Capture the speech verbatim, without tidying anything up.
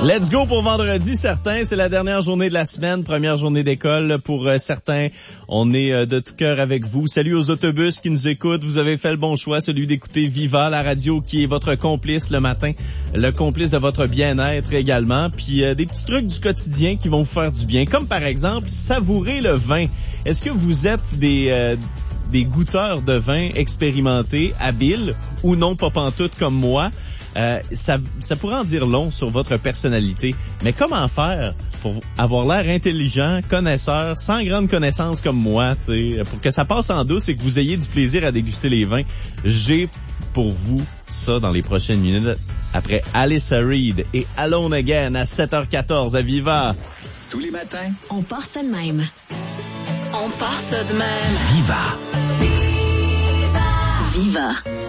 Let's go pour vendredi, certains. C'est la dernière journée de la semaine, première journée d'école. Pour euh, certains, on est euh, de tout cœur avec vous. Salut aux autobus qui nous écoutent. Vous avez fait le bon choix, celui d'écouter Viva, la radio qui est votre complice le matin, le complice de votre bien-être également. Puis euh, des petits trucs du quotidien qui vont vous faire du bien, comme par exemple savourer le vin. Est-ce que vous êtes des... Euh, des goûteurs de vin expérimentés, habiles ou non pas pantoute comme moi? Euh, ça, ça pourrait en dire long sur votre personnalité. Mais comment faire pour avoir l'air intelligent, connaisseur, sans grande connaissance comme moi, tu sais, pour que ça passe en douce et que vous ayez du plaisir à déguster les vins? J'ai pour vous ça dans les prochaines minutes. Après Alyssa Reed et Alone Again à sept heures quatorze à Viva. Tous les matins, on part ça de même. On part ça de même. Viva. Viva.